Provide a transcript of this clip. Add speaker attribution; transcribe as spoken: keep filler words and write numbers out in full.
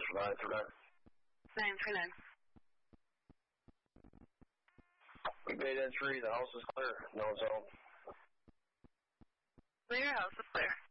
Speaker 1: for nine three nine.
Speaker 2: nine three nine.
Speaker 1: We made entry. The house is clear. No one's home.
Speaker 2: Clear, house is clear.